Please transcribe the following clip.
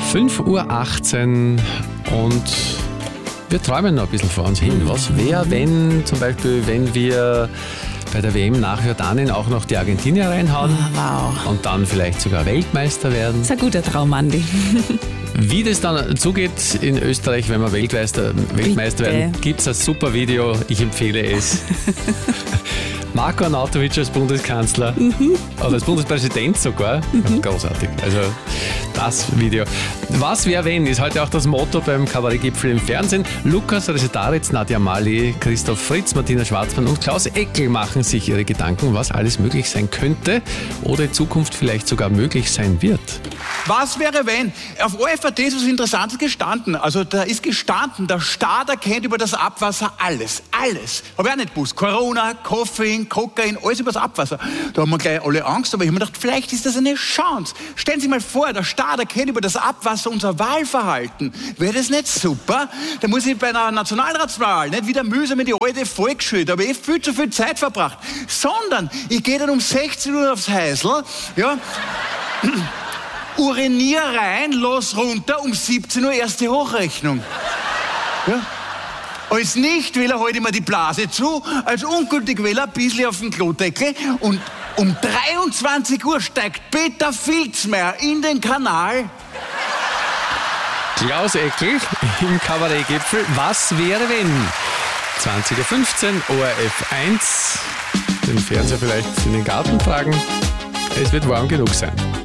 5:18 Uhr und wir träumen noch ein bisschen vor uns hin. Was wäre, wenn zum Beispiel, wenn wir bei der WM nach Jordanien auch noch die Argentinier reinhauen und dann vielleicht sogar Weltmeister werden? Das ist ein guter Traum, Andi. Wie das dann zugeht in Österreich, wenn wir Weltmeister werden, gibt es ein super Video. Ich empfehle es. Marko Arnautovic als Bundeskanzler oder als Bundespräsident sogar. Großartig. Also das Video. Was wäre wenn, ist heute auch das Motto beim Kabarettgipfel im Fernsehen. Lukas Resetaritz, Nadja Mali, Christoph Fritz, Martina Schwarzmann und Klaus Eckel machen sich ihre Gedanken, was alles möglich sein könnte oder in Zukunft vielleicht sogar möglich sein wird. Was wäre wenn? Auf ORF.at ist was Interessantes gestanden. Also da ist gestanden, der Staat erkennt über das Abwasser alles. Alles. Habe ich auch nicht gewusst. Corona, Koffein, Kokain, alles über das Abwasser. Da haben wir gleich alle Angst, aber ich habe mir gedacht, vielleicht ist das eine Chance. Stellen Sie sich mal vor, der Staat erkennt über das Abwasser unser Wahlverhalten. Wäre das nicht super? Da muss ich bei einer Nationalratswahl nicht wieder mühsam in die alte Volksschule, da habe ich viel zu viel Zeit verbracht. Sondern ich gehe dann um 16 Uhr aufs Heisel, ja, urinier rein, los runter, um 17 Uhr erste Hochrechnung. Ja. Als Nichtwähler halte ich mir die Blase zu, als ungültig Wähler ein bisschen auf den Klodeckel und um 23 Uhr steigt Peter Filzmeier in den Kanal. Klaus Eckel im Kabarettgipfel. Was wäre wenn? 20:15 Uhr, ORF 1. Den Fernseher vielleicht in den Garten tragen. Es wird warm genug sein.